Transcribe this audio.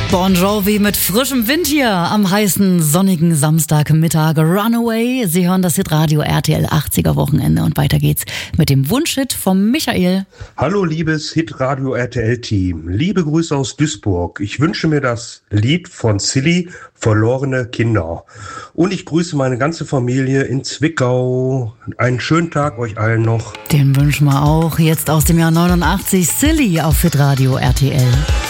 Bon Jovi mit frischem Wind hier am heißen, sonnigen Samstagmittag. Runaway. Sie hören das Hitradio RTL 80er Wochenende und weiter geht's mit dem Wunschhit vom Michael. Hallo liebes Hitradio RTL Team. Liebe Grüße aus Duisburg. Ich wünsche mir das Lied von Silly, Verlorene Kinder. Und ich grüße meine ganze Familie in Zwickau. Einen schönen Tag euch allen noch. Den wünschen wir auch. Jetzt aus dem Jahr 89 Silly auf Hitradio RTL.